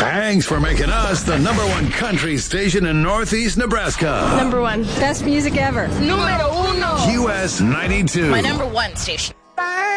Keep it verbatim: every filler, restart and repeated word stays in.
Thanks for making us the number one country station in Northeast Nebraska. Number one. Best music ever. Numero uno. Q S ninety-two. My number one station.